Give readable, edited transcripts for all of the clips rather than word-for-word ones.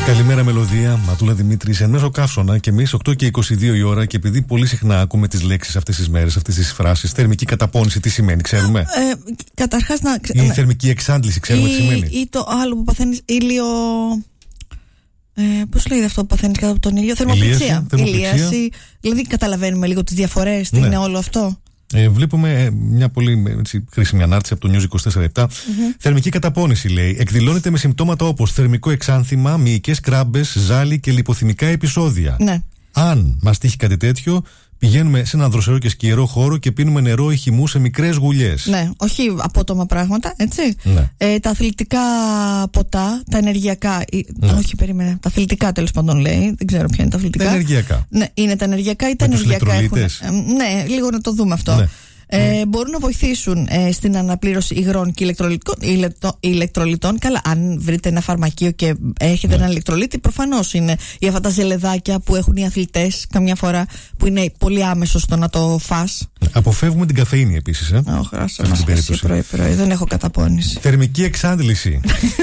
Καλημέρα, Μελωδία. Ματούλα Δημήτρης, εν μέσω καύσωνα και εμείς 8 και 22 η ώρα. Και επειδή πολύ συχνά ακούμε τις λέξεις αυτές τις μέρες, αυτές τις φράσεις, θερμική καταπώνηση, τι σημαίνει, ξέρουμε? Καταρχάς να. Η θερμική εξάντληση, ξέρουμε τι σημαίνει. Ή το άλλο που παθαίνεις, ήλιο. Πώς λέγεται αυτό που παθαίνεις κάτω από τον ήλιο? Θερμοπληξία. Ηλίαση. Δηλαδή, καταλαβαίνουμε λίγο τις διαφορές, τι είναι όλο αυτό. Βλέπουμε μια πολύ χρήσιμη ανάρτηση από το News 24/7. Θερμική καταπώνηση, λέει, εκδηλώνεται με συμπτώματα όπως θερμικό εξάνθημα, μυϊκές κράμπες, ζάλι και λιποθυμικά επεισόδια. Ναι. Αν μας τύχει κάτι τέτοιο, πηγαίνουμε σε έναν δροσερό και σκιερό χώρο και πίνουμε νερό ή χυμού σε μικρές γουλιές. Ναι, όχι απότομα πράγματα, έτσι. Ναι. Τα αθλητικά ποτά, τα ενεργειακά. Όχι, περίμενε. Τα αθλητικά, τέλος πάντων, λέει. Δεν ξέρω ποια είναι τα αθλητικά. Τα ενεργειακά. Ναι, είναι τα ενεργειακά ή τα ενεργειακά έχουν. Ναι, λίγο να το δούμε αυτό. Ναι. Μπορούν να βοηθήσουν στην αναπλήρωση υγρών και ηλεκτρολιτών. Καλά, αν βρείτε ένα φαρμακείο και έχετε έναν ηλεκτρολίτη, προφανώς είναι ή αυτά τα ζελεδάκια που έχουν οι αθλητές καμιά φορά, που είναι πολύ άμεσο στο να το φας. Αποφεύγουμε την καφεΐνη επίσης. Πρωί, δεν έχω καταπώνηση. Θερμική εξάντληση.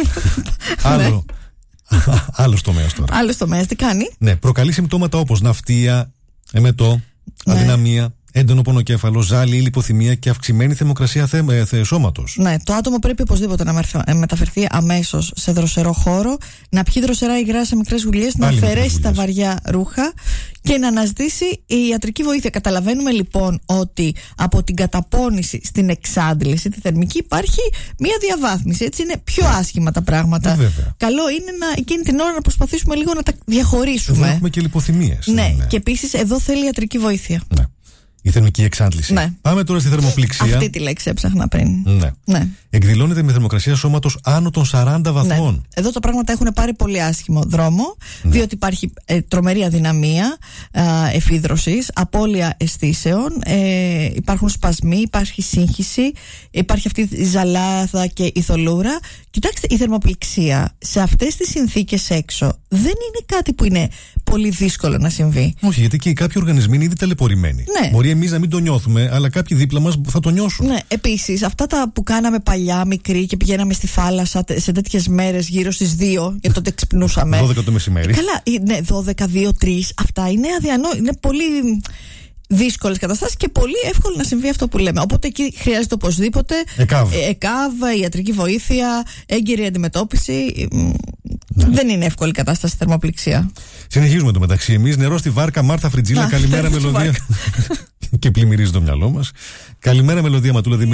Άλλος τομέας τώρα. Άλλος τομέας, τι κάνει? Ναι, προκαλεί συμπτώματα όπως ναυτία, εμετό, αδυναμία, έντονο πονοκέφαλο, ζάλι ή λιποθυμία και αυξημένη θερμοκρασία σώματος. Ναι, το άτομο πρέπει οπωσδήποτε να μεταφερθεί αμέσως σε δροσερό χώρο, να πιει δροσερά υγρά σε μικρές γουλιές, να αφαιρέσει τα βαριά ρούχα και να αναζητήσει ιατρική βοήθεια. Καταλαβαίνουμε λοιπόν ότι από την καταπώνηση στην εξάντληση, τη θερμική, υπάρχει μία διαβάθμιση. Έτσι είναι πιο άσχημα τα πράγματα. Καλό είναι εκείνη την ώρα να προσπαθήσουμε λίγο να τα διαχωρίσουμε. Εδώ έχουμε και λιποθυμίες. Ναι, και επίσης εδώ θέλει ιατρική βοήθεια. Ναι. Η θερμική εξάντληση. Ναι. Πάμε τώρα στη θερμοπληξία. Αυτή τη λέξη έψαχνα πριν. Ναι. Εκδηλώνεται με θερμοκρασία σώματος άνω των 40 βαθμών. Ναι. Εδώ τα πράγματα έχουν πάρει πολύ άσχημο δρόμο, διότι υπάρχει τρομερή αδυναμία εφίδρωσης, απώλεια αισθήσεων, υπάρχουν σπασμοί, υπάρχει σύγχυση, υπάρχει αυτή η ζαλάδα και η θολούρα. Κοιτάξτε, η θερμοπληξία σε αυτές τις συνθήκες έξω δεν είναι κάτι που είναι πολύ δύσκολο να συμβεί. Όχι, γιατί και κάποιοι οργανισμοί είναι ήδη ταλαιπωρημένοι. Ναι. Μπορεί εμείς να μην το νιώθουμε, αλλά κάποιοι δίπλα μας θα το νιώσουν. Ναι, επίσης, αυτά τα που κάναμε παλιά, μικροί, και πηγαίναμε στη θάλασσα σε τέτοιες μέρες γύρω στις 2, γιατί τότε ξυπνούσαμε. 12 το μεσημέρι. Καλά, ναι, 12, 2, 3. Αυτά είναι αδιανόητα. Είναι πολύ δύσκολες καταστάσεις και πολύ εύκολο να συμβεί αυτό που λέμε. Οπότε εκεί χρειάζεται οπωσδήποτε ΕΚΑΒ, ιατρική βοήθεια, έγκαιρη αντιμετώπιση. Δεν είναι εύκολη η κατάσταση θερμοπληξία. Συνεχίζουμε το μεταξύ εμείς. Νερό στη βάρκα, Μάρθα Φριτζίλα. Καλημέρα, Μελωδία. Και πλημμυρίζει το μυαλό μας. Καλημέρα, Μελωδία, Ματούλα Δημήτρη.